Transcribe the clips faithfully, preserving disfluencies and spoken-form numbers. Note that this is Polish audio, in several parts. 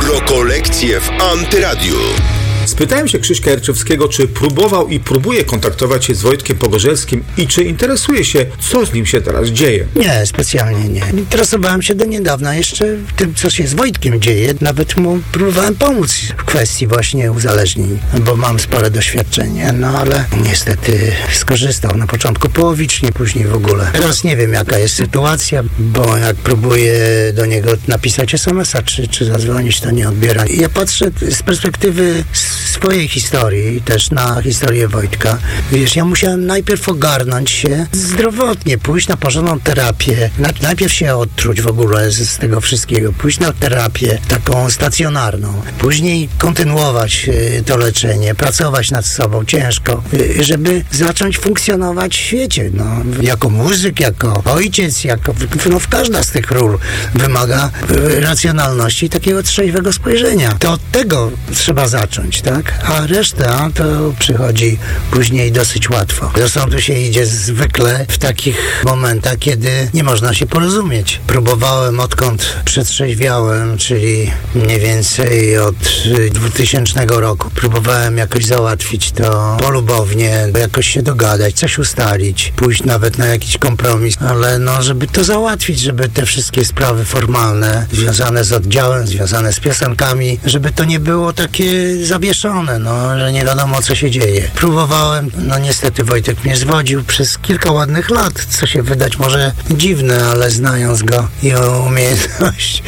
Rokolekcje w Antyradiu. Spytałem się Krzyśka Jarczewskiego, czy próbował i próbuje kontaktować się z Wojtkiem Pogorzelskim i czy interesuje się, co z nim się teraz dzieje. Nie, specjalnie nie. Interesowałem się do niedawna jeszcze tym, co się z Wojtkiem dzieje. Nawet mu próbowałem pomóc w kwestii właśnie uzależnień, bo mam spore doświadczenie, no ale niestety skorzystał na początku połowicznie, później w ogóle. Teraz nie wiem, jaka jest sytuacja, bo jak próbuję do niego napisać es em es a czy, czy zadzwonić, to nie odbiera. Ja patrzę z perspektywy swojej historii, też na historię Wojtka. Wiesz, ja musiałem najpierw ogarnąć się zdrowotnie, pójść na porządną terapię, najpierw się odtruć w ogóle z, z tego wszystkiego, pójść na terapię taką stacjonarną, później kontynuować y, to leczenie, pracować nad sobą ciężko, y, żeby zacząć funkcjonować w świecie, no, jako muzyk, jako ojciec, jako, no, w każda z tych ról wymaga y, racjonalności i takiego trzeźwego spojrzenia. To od tego trzeba zacząć, tak? A reszta to przychodzi później dosyć łatwo. Do sądu się idzie zwykle w takich momentach, kiedy nie można się porozumieć. Próbowałem odkąd przetrzeźwiałem, czyli mniej więcej od dwutysięcznego roku. Próbowałem jakoś załatwić to polubownie, jakoś się dogadać, coś ustalić, pójść nawet na jakiś kompromis, ale no, żeby to załatwić, żeby te wszystkie sprawy formalne związane z oddziałem, związane z piosenkami, żeby to nie było takie zawieszone, no, że nie wiadomo, co się dzieje. Próbowałem, no niestety Wojtek mnie zwodził przez kilka ładnych lat, co się wydać może dziwne, ale znając go i jego umiejętność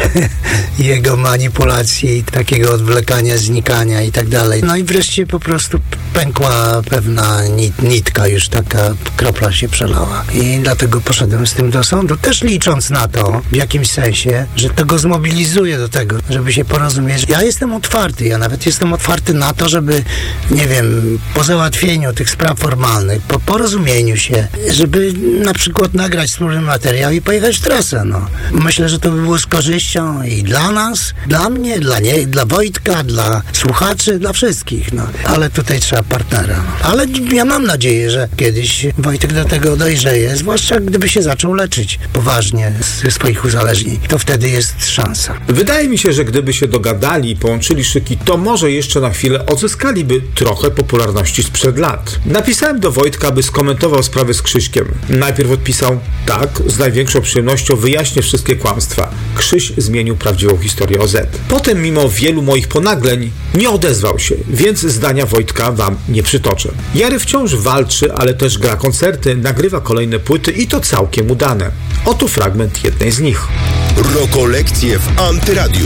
jego manipulacji, takiego odwlekania, znikania i tak dalej. No i wreszcie po prostu pękła pewna nit, nitka, już taka kropla się przelała. I dlatego poszedłem z tym do sądu, też licząc na to, w jakimś sensie, że to go zmobilizuje do tego, żeby się porozumieć. Ja jestem otwarty, ja nawet jestem otwarty na to, żeby, nie wiem, po załatwieniu tych spraw formalnych, po porozumieniu się, żeby na przykład nagrać wspólny materiał i pojechać w trasę, no. Myślę, że to by było z korzyścią i dla nas, dla mnie, dla nie, dla Wojtka, dla słuchaczy, dla wszystkich, no. Ale tutaj trzeba partnera. No. Ale ja mam nadzieję, że kiedyś Wojtek do tego dojrzeje, zwłaszcza gdyby się zaczął leczyć poważnie ze swoich uzależnień. To wtedy jest szansa. Wydaje mi się, że gdyby się dogadali i połączyli szyki, to może jeszcze na chwilę odzyskaliby trochę popularności sprzed lat. Napisałem do Wojtka, aby skomentował sprawę z Krzyśkiem. Najpierw odpisał: tak, z największą przyjemnością wyjaśnię wszystkie kłamstwa. Krzyś zmienił prawdziwą historię o Z. Potem, mimo wielu moich ponagleń, nie odezwał się, więc zdania Wojtka wam nie przytoczę. Jary wciąż walczy, ale też gra koncerty, nagrywa kolejne płyty i to całkiem udane. Oto fragment jednej z nich. Rokolekcje w Antyradiu.